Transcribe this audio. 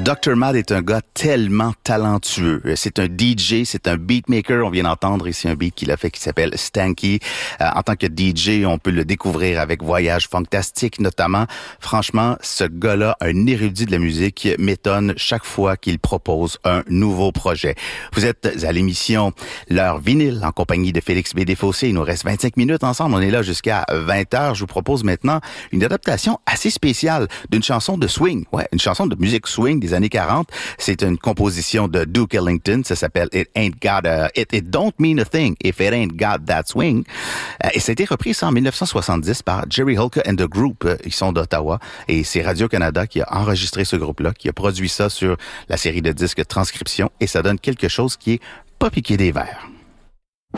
Dr. Mad est un gars tellement talentueux. C'est un DJ, c'est un beatmaker. On vient d'entendre ici un beat qu'il a fait qui s'appelle Stanky. En tant que DJ, on peut le découvrir avec Voyage Fantastique notamment. Franchement, ce gars-là, un érudit de la musique, m'étonne chaque fois qu'il propose un nouveau projet. Vous êtes à l'émission L'heure vinyle en compagnie de Félix B. Desfossés. Il nous reste 25 minutes ensemble. On est là jusqu'à 20h. Je vous propose maintenant une adaptation assez spéciale d'une chanson de swing. Ouais, une chanson de musique swing des années 40. C'est une composition de Duke Ellington. Ça s'appelle It Don't Mean a Thing If It Ain't Got That Swing. Et ça a été repris en 1970 par Jerry Hulka and the Group. Ils sont d'Ottawa. Et c'est Radio-Canada qui a enregistré ce groupe-là, qui a produit ça sur la série de disques Transcription. Et ça donne quelque chose qui est pas piqué des verres.